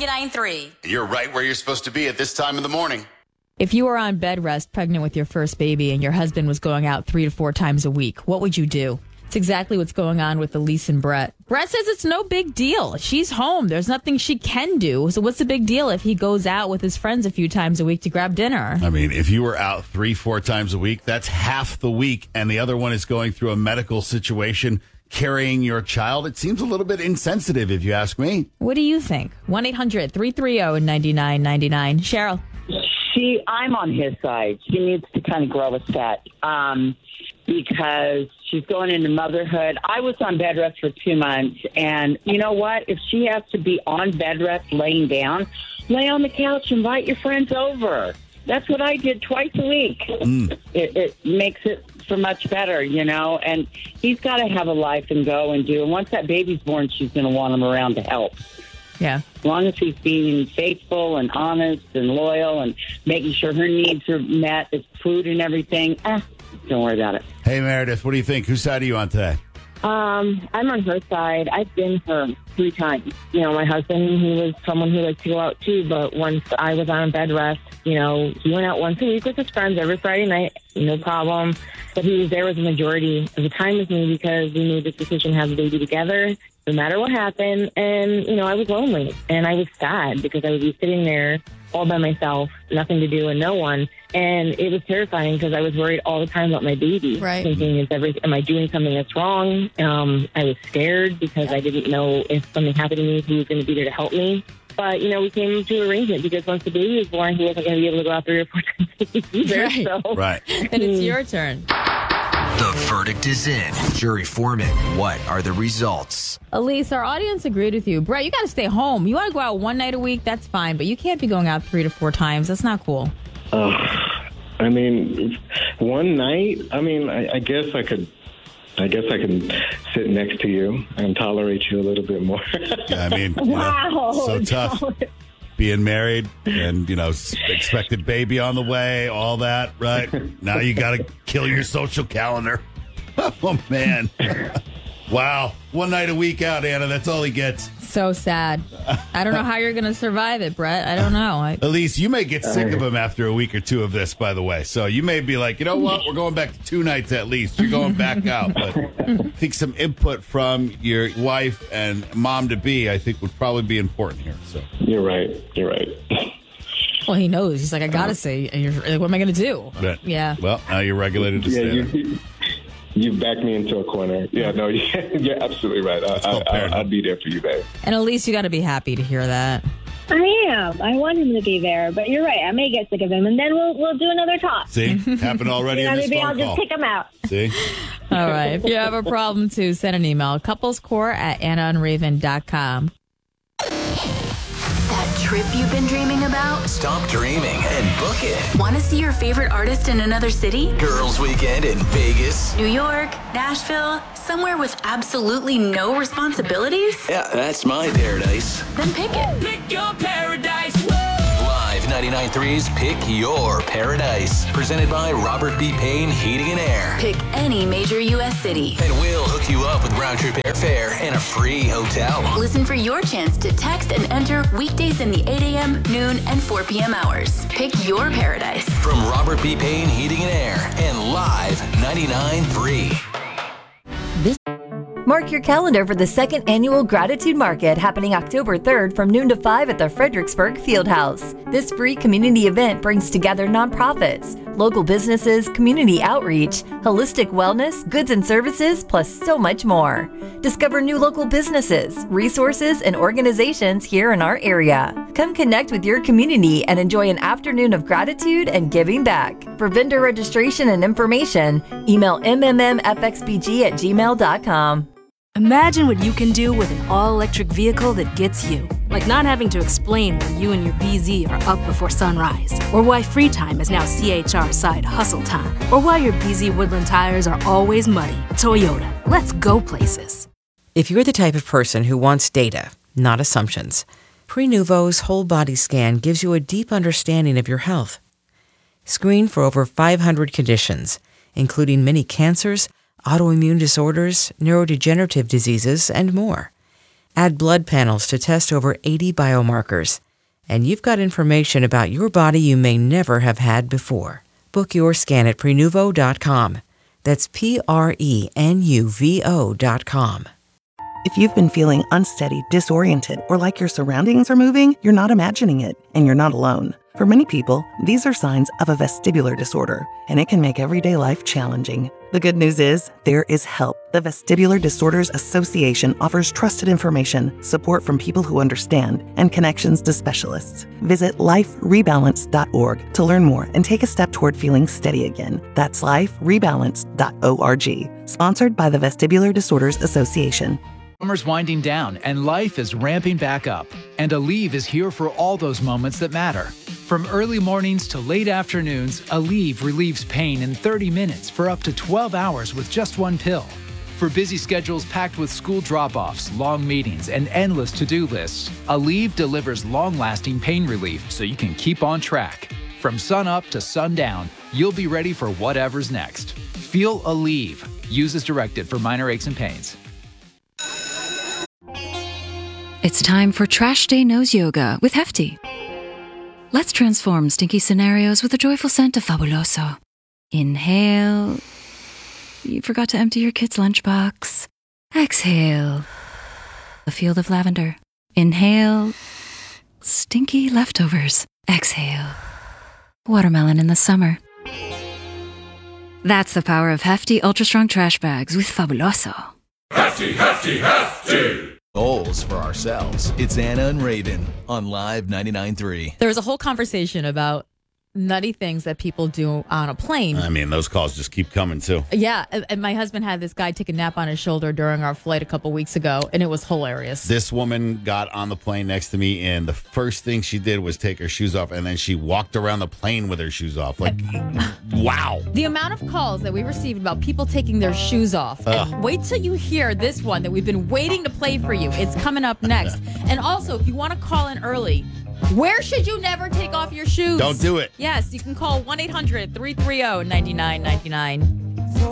99.3. You're right where you're supposed to be at this time in the morning. If you were on bed rest pregnant with your first baby and your husband was going out 3 to 4 times a week, what would you do? It's exactly what's going on with Elise and Brett. Brett says it's no big deal. She's home. There's nothing she can do. So what's the big deal if he goes out with his friends a few times a week to grab dinner? I mean, if you were out 3-4 times a week, that's half the week, and the other one is going through a medical situation, carrying your child. It seems a little bit insensitive, if you ask me. What do you think? 1-800-330-9999. Cheryl. I'm on his side. She needs to kind of grow a set because she's going into motherhood. I was on bed rest for 2 months, and you know what? If she has to be on bed rest laying down, lay on the couch, invite your friends over. That's what I did twice a week. It makes it so much better, you know, and he's got to have a life and go and do. And once that baby's born, she's going to want him around to help. Yeah. As long as he's being faithful and honest and loyal and making sure her needs are met, with food and everything, don't worry about it. Hey, Meredith, what do you think? Whose side are you on today? I'm on her side. I've been her 3 times. You know, my husband, he was someone who liked to go out too, but once I was on bed rest, you know, he went out once a week with his friends every Friday night, no problem. But he was there with the majority of the time with me because we made this decision to have a baby together, no matter what happened. And, you know, I was lonely and I was sad because I would be sitting there all by myself, nothing to do and no one. And it was terrifying because I was worried all the time about my baby. Right. Thinking, am I doing something that's wrong? I was scared because I didn't know if something happened to me, who was going to be there to help me. But, you know, we came to arrangement because once the baby was born, he wasn't going to be able to go out 3 or 4 times a week either. Right. So. Right. Then it's your turn. The verdict is in. Jury foreman, what are the results? Elise, our audience agreed with you. Brett, you got to stay home. You want to go out 1 night a week, that's fine, but you can't be going out 3 to 4 times. That's not cool. I mean, 1 night, I mean, I guess I can sit next to you and tolerate you a little bit more. Yeah, I mean, Wow. so tough. Being married and, you know, expected baby on the way, all that, right? Now you got to kill your social calendar. Oh, man. Wow. 1 night a week out, Anna. That's all he gets. So sad. I don't know how you're going to survive it, Brett. I don't know. Elise, you may get sick of him after a week or 2 of this, by the way. So you may be like, you know what? We're going back to 2 nights at least. You're going back out. But I think some input from your wife and mom-to-be, I think, would probably be important here. So You're right. Well, he knows. He's like, I got to say, and you're like, what am I going to do? But, Yeah. Well, now you're regulated to stay there. You backed me into a corner. Yeah, no, you're absolutely right. I'd be there for you, babe. And Elise, you got to be happy to hear that. I am. I want him to be there, but you're right. I may get sick of him, and then we'll do another talk. See? Happened already in this maybe phone I'll just call. pick him out. See? All right. If you have a problem, too, send an email. couplescore@annaandraven.com. That trip you've been dreaming about? Stop dreaming and book it. Want to see your favorite artist in another city? Girls Weekend in Vegas. New York, Nashville, somewhere with absolutely no responsibilities? Yeah, that's my paradise. Then pick it. Pick your paradise. Live 99.3's Pick Your Paradise. Presented by Robert B. Payne Heating and Air. Pick any major U.S. city. And we'll hook you up with round-trip airfare and a free hotel. Listen for your chance to text and enter weekdays in the 8 a.m., noon, and 4 p.m. hours. Pick your paradise. From Robert B. Payne Heating and Air and Live 99.3. Mark your calendar for the 2nd Annual Gratitude Market happening October 3rd from noon to 5 at the Fredericksburg Fieldhouse. This free community event brings together nonprofits, local businesses, community outreach, holistic wellness, goods and services, plus so much more. Discover new local businesses, resources, and organizations here in our area. Come connect with your community and enjoy an afternoon of gratitude and giving back. For vendor registration and information, email mmmfxbg@gmail.com. Imagine what you can do with an all-electric vehicle that gets you. Like not having to explain why you and your BZ are up before sunrise, or why free time is now CHR side hustle time, or why your BZ Woodland tires are always muddy. Toyota, let's go places. If you're the type of person who wants data, not assumptions, Prenuvo's whole body scan gives you a deep understanding of your health. Screen for over 500 conditions, including many cancers, autoimmune disorders, neurodegenerative diseases, and more. Add blood panels to test over 80 biomarkers. And you've got information about your body you may never have had before. Book your scan at Prenuvo.com. That's Prenuvo.com. If you've been feeling unsteady, disoriented, or like your surroundings are moving, you're not imagining it, and you're not alone. For many people, these are signs of a vestibular disorder, and it can make everyday life challenging. The good news is, there is help. The Vestibular Disorders Association offers trusted information, support from people who understand, and connections to specialists. Visit liferebalance.org to learn more and take a step toward feeling steady again. That's liferebalance.org. Sponsored by the Vestibular Disorders Association. Summer's winding down and life is ramping back up. And Aleve is here for all those moments that matter. From early mornings to late afternoons, Aleve relieves pain in 30 minutes for up to 12 hours with just one pill. For busy schedules packed with school drop-offs, long meetings, and endless to-do lists, Aleve delivers long-lasting pain relief so you can keep on track. From sun up to sundown, you'll be ready for whatever's next. Feel Aleve. Use as directed for minor aches and pains. It's time for Trash Day Nose Yoga with Hefty. Let's transform stinky scenarios with a joyful scent of Fabuloso. Inhale. You forgot to empty your kid's lunchbox. Exhale. A field of lavender. Inhale. Stinky leftovers. Exhale. Watermelon in the summer. That's the power of Hefty Ultra Strong Trash Bags with Fabuloso. Hefty, hefty, hefty! Goals for ourselves. It's Anna and Raven on Live 99.3. There was a whole conversation about nutty things that people do on a plane. I mean, those calls just keep coming, too. Yeah, and my husband had this guy take a nap on his shoulder during our flight a couple weeks ago, and it was hilarious. This woman got on the plane next to me, and the first thing she did was take her shoes off, and then she walked around the plane with her shoes off. Like, wow. The amount of calls that we received about people taking their shoes off. And wait till you hear this one that we've been waiting to play for you. It's coming up next. And also, if you want to call in early, where should you never take off your shoes? Don't do it. Yes, you can call 1-800-330-9999.